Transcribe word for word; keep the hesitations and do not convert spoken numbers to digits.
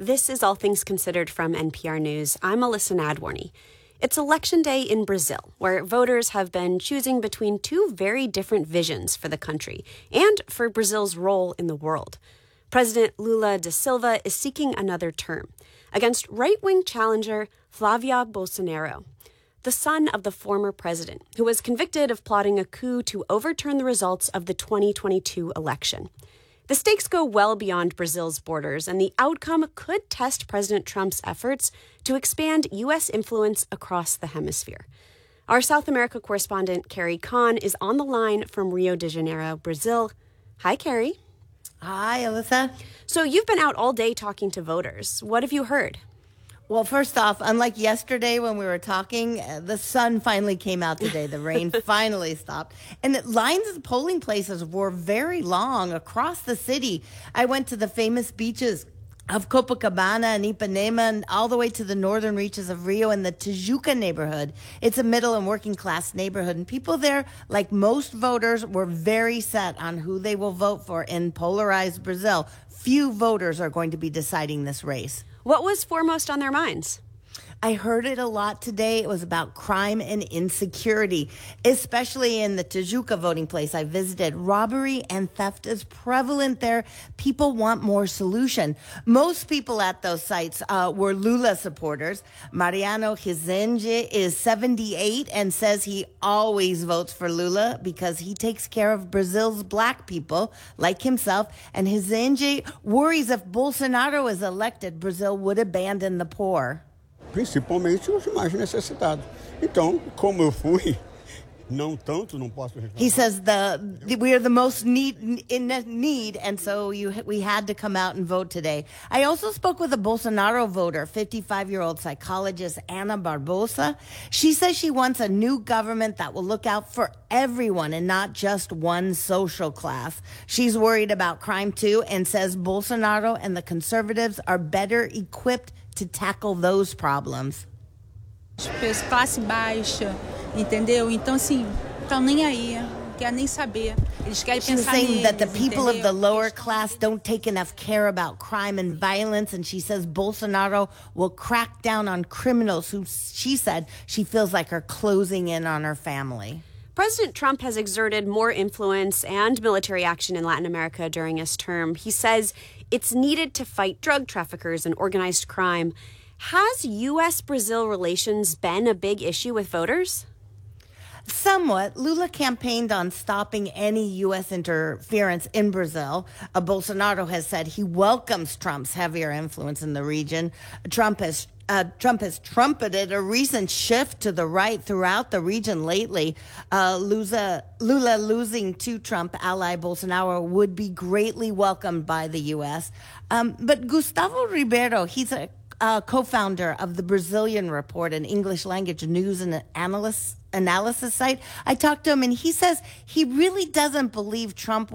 This is All Things Considered from N P R News. I'm Alyssa Nadworny. It's Election Day in Brazil, where voters have been choosing between two very different visions for the country and for Brazil's role in the world. President Lula da Silva is seeking another term against right-wing challenger Flávia Bolsonaro, the son of the former president, who was convicted of plotting a coup to overturn the results of the twenty twenty-two election. The stakes go well beyond Brazil's borders, and the outcome could test President Trump's efforts to expand U S influence across the hemisphere. Our South America correspondent, Carrie Kahn, is on the line from Rio de Janeiro, Brazil. Hi, Carrie. Hi, Alyssa. So you've been out all day talking to voters. What have you heard? Well, first off, unlike yesterday when we were talking, uh, the sun finally came out today. The rain finally stopped. And the lines at polling places were very long across the city. I went to the famous beaches of Copacabana and Ipanema and all the way to the northern reaches of Rio and the Tijuca neighborhood. It's a middle and working class neighborhood. And people there, like most voters, were very set on who they will vote for in polarized Brazil. Few voters are going to be deciding this race. What was foremost on their minds? I heard it a lot today. It was about crime and insecurity, especially in the Tijuca voting place I visited. Robbery and theft is prevalent there. People want more solution. Most people at those sites uh, were Lula supporters. Mariano Rezende is seventy-eight and says he always votes for Lula because he takes care of Brazil's black people like himself. And Rezende worries if Bolsonaro is elected, Brazil would abandon the poor. Principalmente os mais necessitados. Então, como eu fui, não tanto, não posso reclamar. He says the, the we are the most need in need, and so you we had to come out and vote today. I also spoke with a Bolsonaro voter, fifty-five-year-old psychologist Ana Barbosa. She says she wants a new government that will look out for everyone and not just one social class. She's worried about crime too, and says Bolsonaro and the conservatives are better equipped to tackle those problems. Classe baixa, entendeu? Então, assim, estão nem aí, não quer nem saber. Eles querem She's pensar saying neles, that the people entendeu? of the lower class don't take enough care about crime and violence, and she says Bolsonaro will crack down on criminals who, she said, she feels like are closing in on her family. President Trump has exerted more influence and military action in Latin America during his term. He says it's needed to fight drug traffickers and organized crime. Has U S Brazil relations been a big issue with voters? Somewhat. Lula campaigned on stopping any U S interference in Brazil. Uh, Bolsonaro has said he welcomes Trump's heavier influence in the region. Trump has Uh, Trump has trumpeted a recent shift to the right throughout the region lately. Uh, Lula, Lula losing to Trump ally Bolsonaro would be greatly welcomed by the U S. Um, but Gustavo Ribeiro, he's a uh, co-founder of the Brazilian Report, an English language news and analysis, analysis site. I talked to him, and he says he really doesn't believe Trump